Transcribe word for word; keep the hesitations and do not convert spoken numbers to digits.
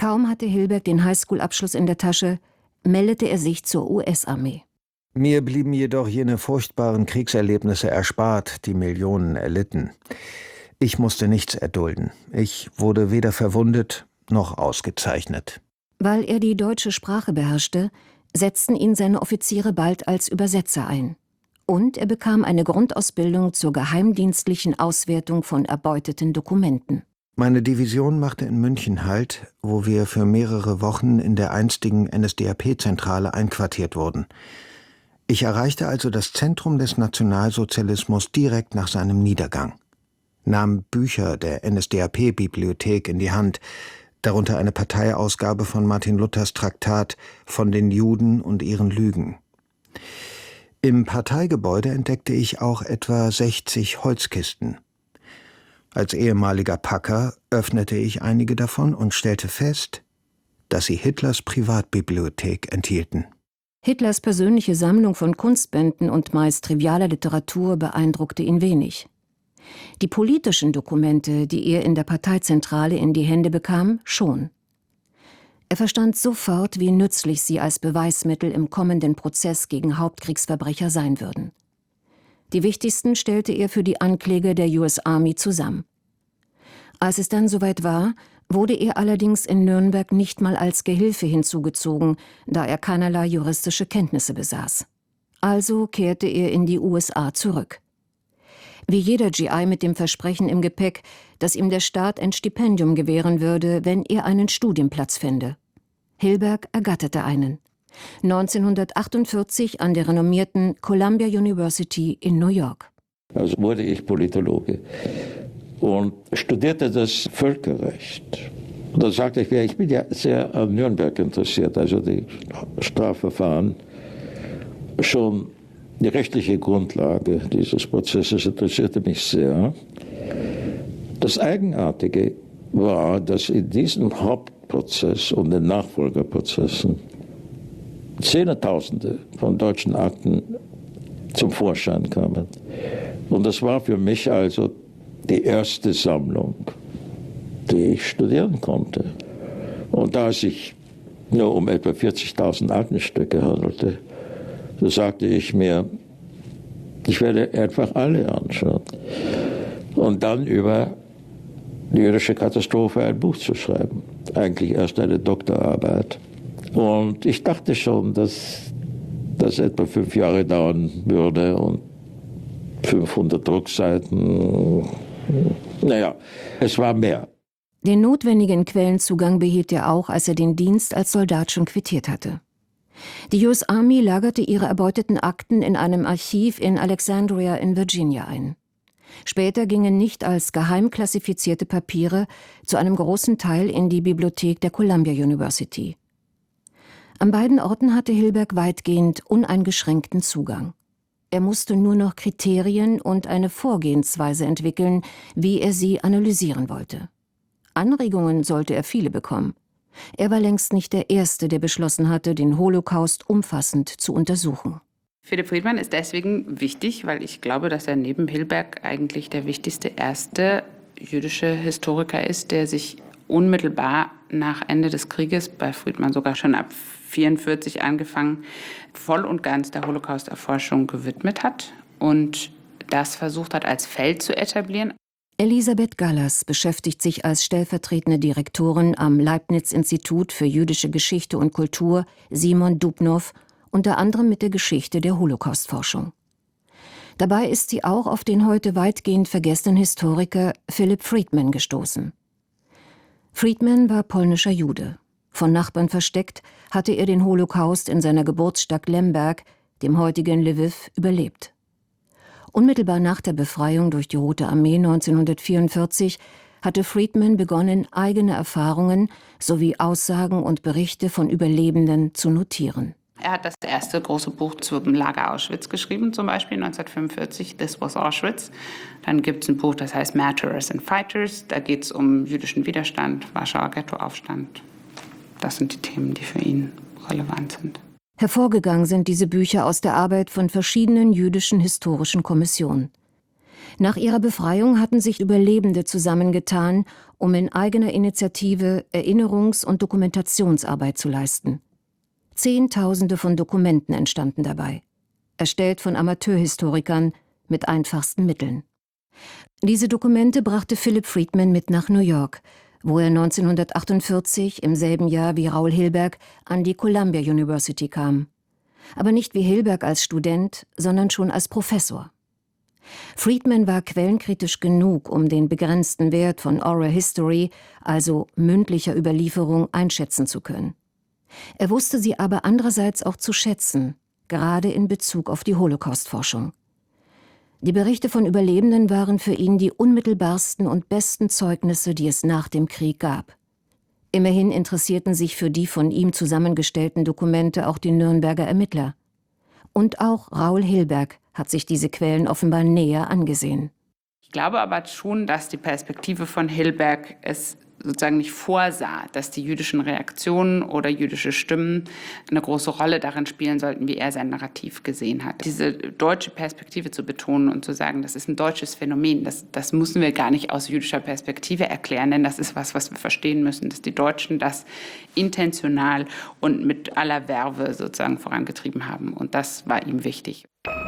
Kaum hatte Hilberg den Highschool-Abschluss in der Tasche, meldete er sich zur U S-Armee. Mir blieben jedoch jene furchtbaren Kriegserlebnisse erspart, die Millionen erlitten. Ich musste nichts erdulden. Ich wurde weder verwundet noch ausgezeichnet. Weil er die deutsche Sprache beherrschte, setzten ihn seine Offiziere bald als Übersetzer ein. Und er bekam eine Grundausbildung zur geheimdienstlichen Auswertung von erbeuteten Dokumenten. Meine Division machte in München Halt, wo wir für mehrere Wochen in der einstigen N S D A P-Zentrale einquartiert wurden. Ich erreichte also das Zentrum des Nationalsozialismus direkt nach seinem Niedergang, nahm Bücher der N S D A P-Bibliothek in die Hand, darunter eine Parteiausgabe von Martin Luthers Traktat von den Juden und ihren Lügen. Im Parteigebäude entdeckte ich auch etwa sechzig Holzkisten. Als ehemaliger Packer öffnete ich einige davon und stellte fest, dass sie Hitlers Privatbibliothek enthielten. Hitlers persönliche Sammlung von Kunstbänden und meist trivialer Literatur beeindruckte ihn wenig. Die politischen Dokumente, die er in der Parteizentrale in die Hände bekam, schon. Er verstand sofort, wie nützlich sie als Beweismittel im kommenden Prozess gegen Hauptkriegsverbrecher sein würden. Die wichtigsten stellte er für die Ankläger der U S Army zusammen. Als es dann soweit war, wurde er allerdings in Nürnberg nicht mal als Gehilfe hinzugezogen, da er keinerlei juristische Kenntnisse besaß. Also kehrte er in die U S A zurück. Wie jeder G I mit dem Versprechen im Gepäck, dass ihm der Staat ein Stipendium gewähren würde, wenn er einen Studienplatz fände. Hilberg ergatterte einen. neunzehnhundertachtundvierzig an der renommierten Columbia University in New York. Also wurde ich Politologe und studierte das Völkerrecht. Und dann sagte ich, ich bin ja sehr an Nürnberg interessiert, also die Strafverfahren. Schon die rechtliche Grundlage dieses Prozesses interessierte mich sehr. Das Eigenartige war, dass in diesem Hauptprozess und den Nachfolgerprozessen Zehntausende von deutschen Akten zum Vorschein kamen. Und das war für mich also die erste Sammlung, die ich studieren konnte. Und da es sich nur um etwa vierzigtausend Aktenstücke handelte, so sagte ich mir, ich werde einfach alle anschauen. Und dann über die jüdische Katastrophe ein Buch zu schreiben. Eigentlich erst eine Doktorarbeit. Und ich dachte schon, dass das etwa fünf Jahre dauern würde und fünfhundert Druckseiten. Naja, es war mehr. Den notwendigen Quellenzugang behielt er auch, als er den Dienst als Soldat schon quittiert hatte. Die U S Army lagerte ihre erbeuteten Akten in einem Archiv in Alexandria in Virginia ein. Später gingen nicht als geheim klassifizierte Papiere zu einem großen Teil in die Bibliothek der Columbia University. An beiden Orten hatte Hilberg weitgehend uneingeschränkten Zugang. Er musste nur noch Kriterien und eine Vorgehensweise entwickeln, wie er sie analysieren wollte. Anregungen sollte er viele bekommen. Er war längst nicht der Erste, der beschlossen hatte, den Holocaust umfassend zu untersuchen. Philipp Friedman ist deswegen wichtig, weil ich glaube, dass er neben Hilberg eigentlich der wichtigste erste jüdische Historiker ist, der sich unmittelbar nach Ende des Krieges, bei Friedman sogar schon ab vierundvierzig angefangen, voll und ganz der Holocaust-Erforschung gewidmet hat und das versucht hat, als Feld zu etablieren. Elisabeth Gallas beschäftigt sich als stellvertretende Direktorin am Leibniz-Institut für jüdische Geschichte und Kultur Simon Dubnow unter anderem mit der Geschichte der Holocaust-Forschung. Dabei ist sie auch auf den heute weitgehend vergessenen Historiker Philipp Friedman gestoßen. Friedman war polnischer Jude. Von Nachbarn versteckt, hatte er den Holocaust in seiner Geburtsstadt Lemberg, dem heutigen Lwiw, überlebt. Unmittelbar nach der Befreiung durch die Rote Armee neunzehnhundertvierundvierzig hatte Friedman begonnen, eigene Erfahrungen sowie Aussagen und Berichte von Überlebenden zu notieren. Er hat das erste große Buch zum Lager Auschwitz geschrieben, zum Beispiel neunzehnhundertfünfundvierzig, This Was Auschwitz. Dann gibt es ein Buch, das heißt Martyrs and Fighters. Da geht es um jüdischen Widerstand, Warschauer Ghettoaufstand. Das sind die Themen, die für ihn relevant sind. Hervorgegangen sind diese Bücher aus der Arbeit von verschiedenen jüdischen historischen Kommissionen. Nach ihrer Befreiung hatten sich Überlebende zusammengetan, um in eigener Initiative Erinnerungs- und Dokumentationsarbeit zu leisten. Zehntausende von Dokumenten entstanden dabei, erstellt von Amateurhistorikern mit einfachsten Mitteln. Diese Dokumente brachte Philip Friedman mit nach New York, wo er neunzehnhundertachtundvierzig, im selben Jahr wie Raoul Hilberg, an die Columbia University kam. Aber nicht wie Hilberg als Student, sondern schon als Professor. Friedman war quellenkritisch genug, um den begrenzten Wert von Oral History, also mündlicher Überlieferung, einschätzen zu können. Er wusste sie aber andererseits auch zu schätzen, gerade in Bezug auf die Holocaust-Forschung. Die Berichte von Überlebenden waren für ihn die unmittelbarsten und besten Zeugnisse, die es nach dem Krieg gab. Immerhin interessierten sich für die von ihm zusammengestellten Dokumente auch die Nürnberger Ermittler. Und auch Raoul Hilberg hat sich diese Quellen offenbar näher angesehen. Ich glaube aber schon, dass die Perspektive von Hilberg es sozusagen nicht vorsah, dass die jüdischen Reaktionen oder jüdische Stimmen eine große Rolle darin spielen sollten, wie er sein Narrativ gesehen hat. Diese deutsche Perspektive zu betonen und zu sagen, das ist ein deutsches Phänomen, das, das müssen wir gar nicht aus jüdischer Perspektive erklären, denn das ist was, was wir verstehen müssen, dass die Deutschen das intentional und mit aller Verve sozusagen vorangetrieben haben. Und das war ihm wichtig.